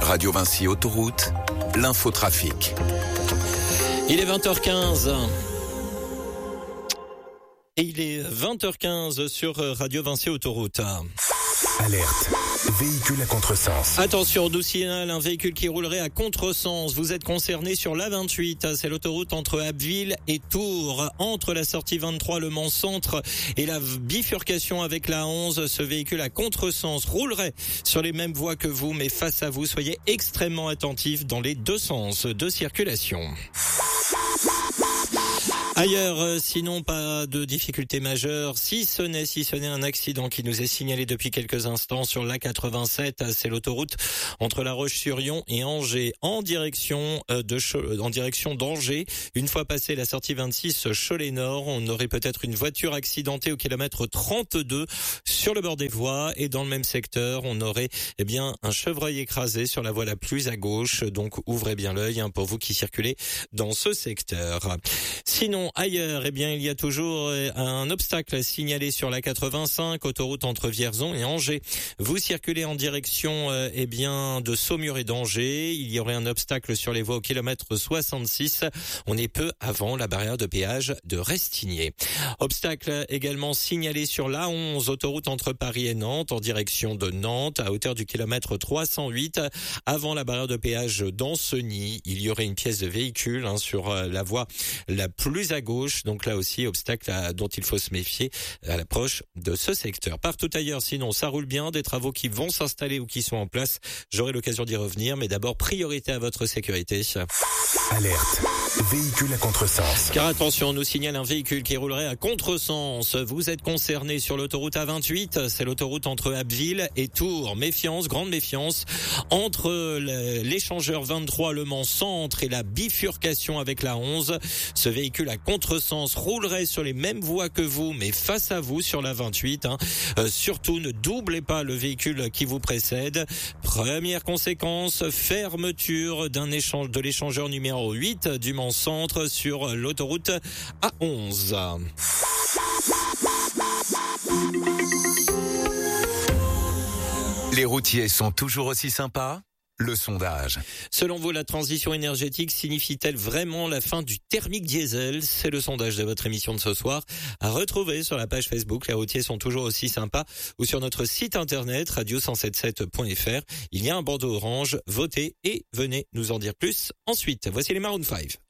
Radio Vinci Autoroute, l'infotrafic. Il est 20h15. Et il est 20h15 sur Radio Vinci Autoroute. Alerte. Véhicule à contresens. Attention, nous signale un véhicule qui roulerait à contresens. Vous êtes concerné sur l'A28. C'est l'autoroute entre Abbeville et Tours. Entre la sortie 23, Le Mans Centre et la bifurcation avec la 11, ce véhicule à contresens roulerait sur les mêmes voies que vous, mais face à vous, soyez extrêmement attentifs dans les deux sens de circulation. Ailleurs, sinon pas de difficultés majeures, si ce n'est un accident qui nous est signalé depuis quelques instants sur l'A87, c'est l'autoroute entre La Roche-sur-Yon et Angers, en direction d'Angers. Une fois passé la sortie 26 Cholet-Nord, on aurait peut-être une voiture accidentée au kilomètre 32 sur le bord des voies, et dans le même secteur, on aurait un chevreuil écrasé sur la voie la plus à gauche, donc ouvrez bien l'œil pour vous qui circulez dans ce secteur. Sinon, ailleurs, il y a toujours un obstacle signalé sur la 85, autoroute entre Vierzon et Angers. Vous circulez en direction de Saumur et d'Angers. Il y aurait un obstacle sur les voies au kilomètre 66. On est peu avant la barrière de péage de Restigné. Obstacle également signalé sur l'A11, autoroute entre Paris et Nantes, en direction de Nantes, à hauteur du kilomètre 308, avant la barrière de péage d'Ancenis. Il y aurait une pièce de véhicule sur la voie la plus à gauche, donc là aussi obstacle dont il faut se méfier à l'approche de ce secteur. Partout ailleurs, sinon ça roule bien, des travaux qui vont s'installer ou qui sont en place, j'aurai l'occasion d'y revenir, mais d'abord priorité à votre sécurité. Alerte. Véhicule à contresens. Car attention, on nous signale un véhicule qui roulerait à contresens. Vous êtes concerné sur l'autoroute A28, c'est l'autoroute entre Abbeville et Tours. Méfiance, grande méfiance, entre l'échangeur 23 Le Mans Centre et la bifurcation avec la 11. Ce véhicule à contresens roulerait sur les mêmes voies que vous, mais face à vous sur la 28. Surtout, ne doublez pas le véhicule qui vous précède. Première conséquence, fermeture de l'échangeur numéro 8 du Mans Centre sur l'autoroute A11. Les routiers sont toujours aussi sympas ? Le sondage. Selon vous, la transition énergétique signifie-t-elle vraiment la fin du thermique diesel ? C'est le sondage de votre émission de ce soir, à retrouver sur la page Facebook. Les routiers sont toujours aussi sympas, ou sur notre site internet radio177.fr. Il y a un bandeau orange. Votez et venez nous en dire plus ensuite. Voici les Maroon 5.